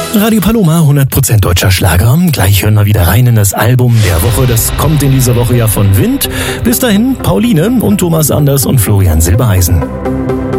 Radio Paloma, 100% deutscher Schlager. Gleich hören wir wieder rein in das Album der Woche. Das kommt in dieser Woche ja von Wind. Bis dahin Pauline und Thomas Anders und Florian Silbereisen.